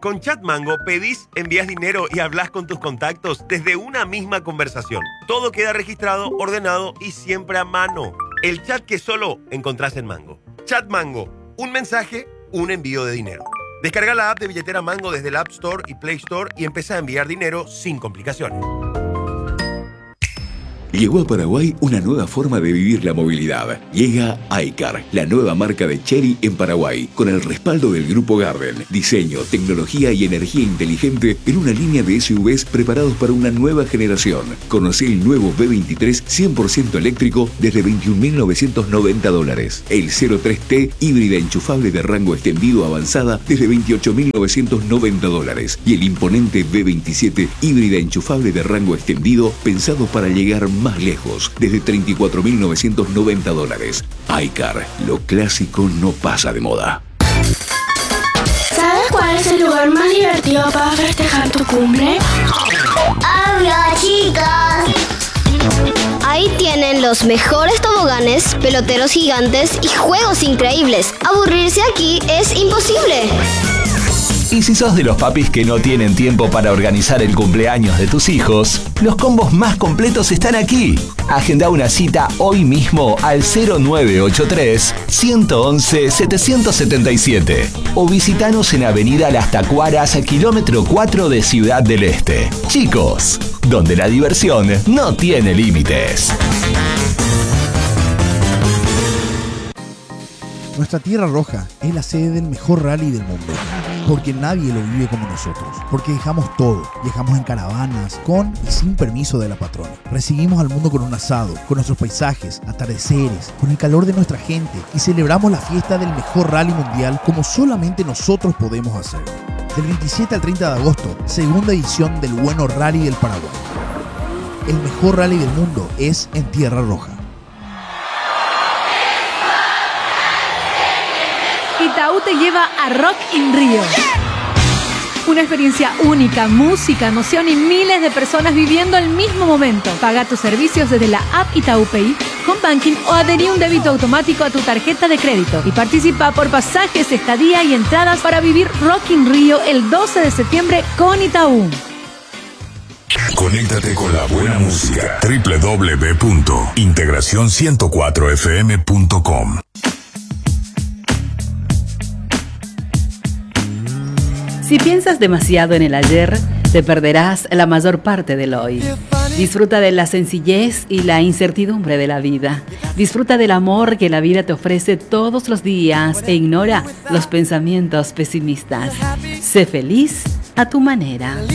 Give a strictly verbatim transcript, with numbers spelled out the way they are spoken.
Con Chat Mango pedís, envías dinero y hablas con tus contactos desde una misma conversación. Todo queda registrado, ordenado y siempre a mano. El chat que solo encontrás en Mango. Chat Mango. Un mensaje, un envío de dinero. Descarga la app de billetera Mango desde el App Store y Play Store y empieza a enviar dinero sin complicaciones. Llegó a Paraguay una nueva forma de vivir la movilidad. Llega iCar, la nueva marca de Chery en Paraguay, con el respaldo del Grupo Garden. Diseño, tecnología y energía inteligente en una línea de S U Vs preparados para una nueva generación. Conocé el nuevo B veintitrés cien por ciento eléctrico desde veintiún mil novecientos noventa dólares. El cero tres T híbrida enchufable de rango extendido avanzada desde veintiocho mil novecientos noventa dólares. Y el imponente B veintisiete híbrida enchufable de rango extendido pensado para llegar más más lejos, desde treinta y cuatro mil novecientos noventa dólares. iCar, lo clásico no pasa de moda. ¿Sabes cuál es el lugar más divertido para festejar tu cumple? ¡Hola, chicos! Ahí tienen los mejores toboganes, peloteros gigantes y juegos increíbles. Aburrirse aquí es imposible. Y si sos de los papis que no tienen tiempo para organizar el cumpleaños de tus hijos, los combos más completos están aquí. Agenda una cita hoy mismo al cero nueve ocho tres, uno uno uno, siete siete siete o visitanos en Avenida Las Tacuaras, kilómetro cuatro de Ciudad del Este. Chicos, donde la diversión no tiene límites. Nuestra Tierra Roja es la sede del mejor rally del mundo, porque nadie lo vive como nosotros, porque dejamos todo, viajamos en caravanas, con y sin permiso de la patrona. Recibimos al mundo con un asado, con nuestros paisajes, atardeceres, con el calor de nuestra gente y celebramos la fiesta del mejor rally mundial como solamente nosotros podemos hacer. Del veintisiete al treinta de agosto, segunda edición del Bueno Rally del Paraguay. El mejor rally del mundo es en Tierra Roja. Itaú te lleva a Rock in Rio. Una experiencia única, música, emoción y miles de personas viviendo el mismo momento. Paga tus servicios desde la app Itaú Pay, Home Banking o adherí un débito automático a tu tarjeta de crédito. Y participa por pasajes, estadía y entradas para vivir Rock in Rio el doce de septiembre con Itaú. Conéctate con la buena música. doble u doble u doble u punto integración ciento cuatro f m punto com. Si piensas demasiado en el ayer, te perderás la mayor parte del hoy. Disfruta de la sencillez y la incertidumbre de la vida. Disfruta del amor que la vida te ofrece todos los días e ignora los pensamientos pesimistas. Sé feliz a tu manera.